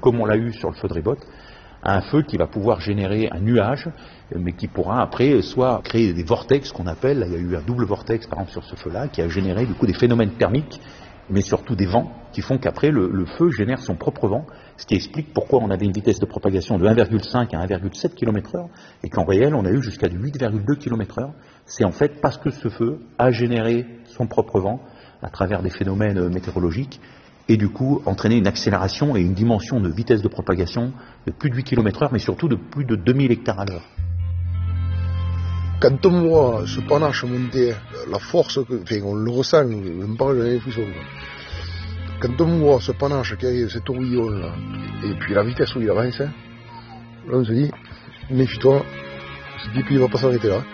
comme on l'a eu sur le feu de Ribot, un feu qui va pouvoir générer un nuage, mais qui pourra après soit créer des vortex qu'on appelle, il y a eu un double vortex par exemple sur ce feu-là, qui a généré du coup des phénomènes thermiques, mais surtout des vents, qui font qu'après le feu génère son propre vent, ce qui explique pourquoi on avait une vitesse de propagation de 1,5 à 1,7 km/h, et qu'en réel on a eu jusqu'à du 8,2 km/h. C'est en fait parce que ce feu a généré son propre vent à travers des phénomènes météorologiques, et du coup entraîner une accélération et une dimension de vitesse de propagation de plus de 8 km/h, mais surtout de plus de 2000 hectares à l'heure. Quand on voit ce panache monter, la force, on le ressent, même pas les frissons. Quand on voit ce panache qui arrive, cet tourbillon-là, et puis la vitesse où il avance, là on se dit, méfie-toi, ce type il va pas s'arrêter là.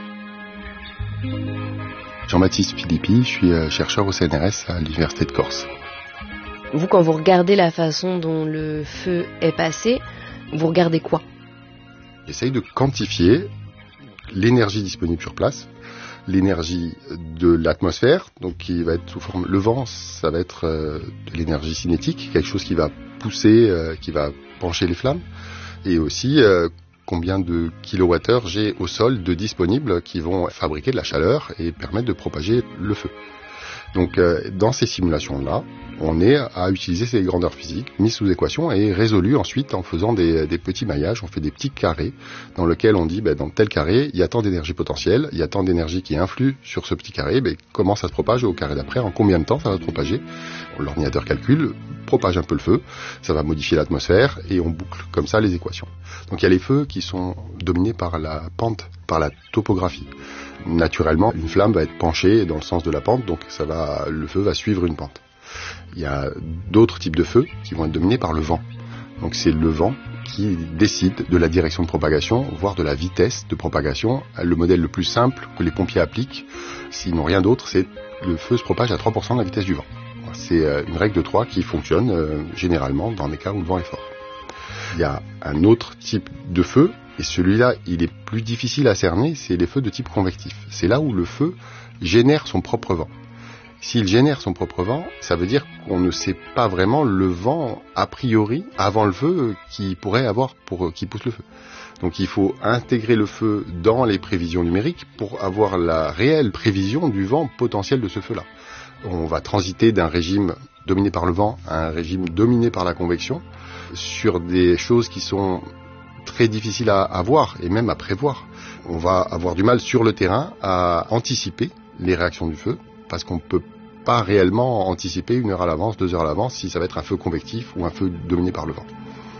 Jean-Baptiste Philippi, je suis chercheur au CNRS à l'Université de Corse. Vous, quand vous regardez la façon dont le feu est passé, vous regardez quoi? J'essaye de quantifier l'énergie disponible sur place, l'énergie de l'atmosphère, donc qui va être sous forme... Le vent, ça va être de l'énergie cinétique, quelque chose qui va pousser, qui va pencher les flammes, et aussi combien de kilowattheures j'ai au sol de disponibles qui vont fabriquer de la chaleur et permettre de propager le feu. Donc dans ces simulations-là, on est à utiliser ces grandeurs physiques mises sous équation et résolues ensuite en faisant des petits maillages. On fait des petits carrés dans lesquels on dit dans tel carré, il y a tant d'énergie potentielle, il y a tant d'énergie qui influe sur ce petit carré, comment ça se propage au carré d'après, en combien de temps ça va se propager. L'ordinateur calcule, propage un peu le feu, ça va modifier l'atmosphère et on boucle comme ça les équations. Donc il y a les feux qui sont dominés par la pente, par la topographie. Naturellement, une flamme va être penchée dans le sens de la pente, donc le feu va suivre une pente. Il y a d'autres types de feux qui vont être dominés par le vent. Donc c'est le vent qui décide de la direction de propagation, voire de la vitesse de propagation. Le modèle le plus simple que les pompiers appliquent, s'ils n'ont rien d'autre, c'est le feu se propage à 3% de la vitesse du vent. C'est une règle de 3 qui fonctionne généralement dans les cas où le vent est fort. Il y a un autre type de feu, et celui-là, il est plus difficile à cerner, c'est les feux de type convectif. C'est là où le feu génère son propre vent. S'il génère son propre vent, ça veut dire qu'on ne sait pas vraiment le vent a priori avant le feu qui pourrait avoir qui pousse le feu. Donc il faut intégrer le feu dans les prévisions numériques pour avoir la réelle prévision du vent potentiel de ce feu-là. On va transiter d'un régime dominé par le vent à un régime dominé par la convection sur des choses qui sont très difficiles à voir et même à prévoir. On va avoir du mal sur le terrain à anticiper les réactions du feu parce qu'on ne peut pas réellement anticiper 1 heure à l'avance, 2 heures à l'avance si ça va être un feu convectif ou un feu dominé par le vent.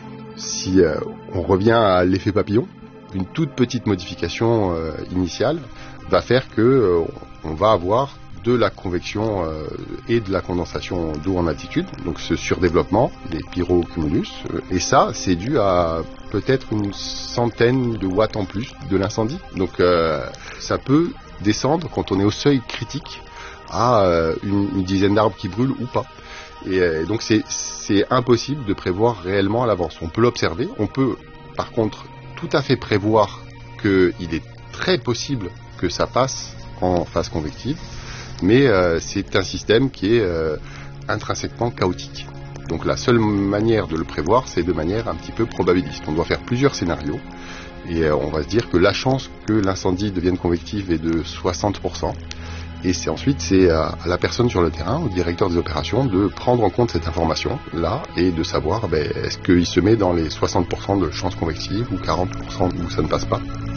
Si on revient à l'effet papillon, une toute petite modification initiale va faire que on va avoir de la convection et de la condensation d'eau en altitude, donc ce surdéveloppement, les pyrocumulus, et ça c'est dû à peut-être une centaine de watts en plus de l'incendie. Donc ça peut descendre quand on est au seuil critique à une dizaine d'arbres qui brûlent ou pas. Et donc c'est impossible de prévoir réellement à l'avance. On peut l'observer, on peut par contre tout à fait prévoir qu'il est très possible que ça passe en phase convective, mais c'est un système qui est intrinsèquement chaotique. Donc la seule manière de le prévoir, c'est de manière un petit peu probabiliste. On doit faire plusieurs scénarios et on va se dire que la chance que l'incendie devienne convectif est de 60%. Et c'est à la personne sur le terrain, au directeur des opérations, de prendre en compte cette information-là et de savoir est-ce qu'il se met dans les 60% de chance convective ou 40% où ça ne passe pas.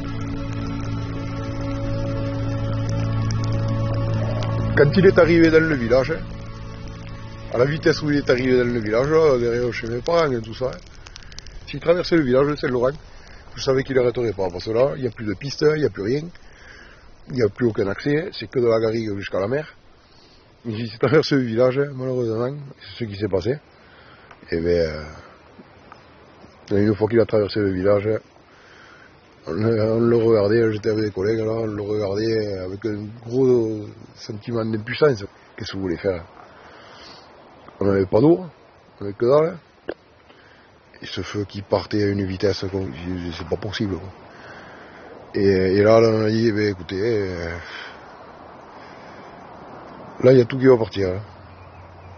Quand il est arrivé dans le village, à la vitesse où il est arrivé dans le village, derrière chez mes parents et tout ça, s'il traversait le village de Saint-Laurent, je savais qu'il n'arrêterait pas, parce que là, il n'y a plus de piste, il n'y a plus rien. Il n'y a plus aucun accès, c'est que de la garrigue jusqu'à la mer. Mais s'il traverse le village, malheureusement, c'est ce qui s'est passé. Et une fois qu'il a traversé le village, on le regardait, j'étais avec des collègues, là, on le regardait avec un gros sentiment d'impuissance. Qu'est-ce que vous voulez faire? On n'avait pas d'eau, on n'avait que dalle. Et ce feu qui partait à une vitesse, c'est pas possible, quoi. Et là, on a dit, écoutez, là, il y a tout qui va partir. Hein.